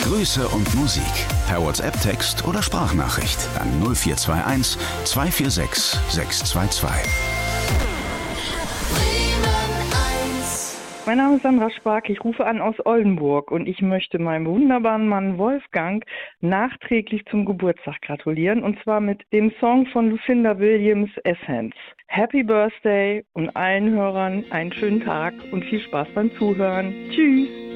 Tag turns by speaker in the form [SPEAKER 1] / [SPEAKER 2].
[SPEAKER 1] Grüße und Musik per WhatsApp-Text oder Sprachnachricht an 0421 246 622.
[SPEAKER 2] Mein Name ist Sandra Spark, ich rufe an aus Oldenburg und ich möchte meinem wunderbaren Mann Wolfgang nachträglich zum Geburtstag gratulieren und zwar mit dem Song von Lucinda Williams, Essence. Happy Birthday und allen Hörern einen schönen Tag und viel Spaß beim Zuhören. Tschüss!